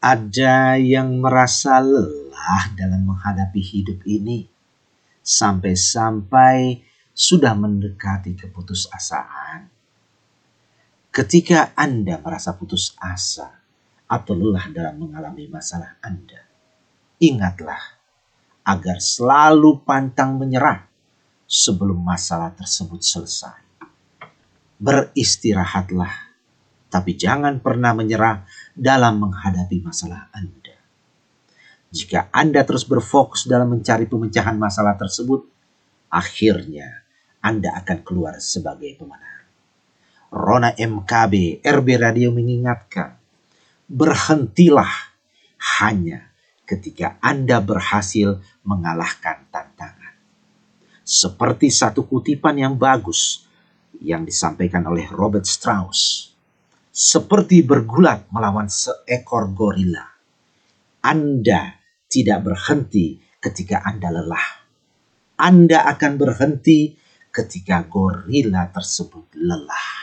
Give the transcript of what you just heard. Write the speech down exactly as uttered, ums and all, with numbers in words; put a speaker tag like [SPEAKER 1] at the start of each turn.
[SPEAKER 1] Ada yang merasa lelah dalam menghadapi hidup ini, sampai-sampai sudah mendekati keputusasaan. Ketika Anda merasa putus asa atau lelah dalam mengalami masalah Anda, ingatlah agar selalu pantang menyerah sebelum masalah tersebut selesai. Beristirahatlah, tapi jangan pernah menyerah dalam menghadapi masalah Anda. Jika Anda terus berfokus dalam mencari pemecahan masalah tersebut, akhirnya Anda akan keluar sebagai pemenang. Rona M K B R B Radio mengingatkan, berhentilah hanya ketika Anda berhasil mengalahkan tantangan. Seperti satu kutipan yang bagus yang disampaikan oleh Robert Strauss. Seperti bergulat melawan seekor gorila. Anda tidak berhenti ketika Anda lelah. Anda akan berhenti ketika gorila tersebut lelah.